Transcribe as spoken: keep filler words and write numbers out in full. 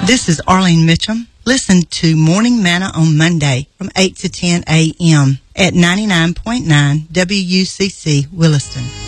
This is Arlene Mitchum. Listen to Morning Manna on Monday from eight to ten a.m. at ninety-nine point nine W U C C Williston.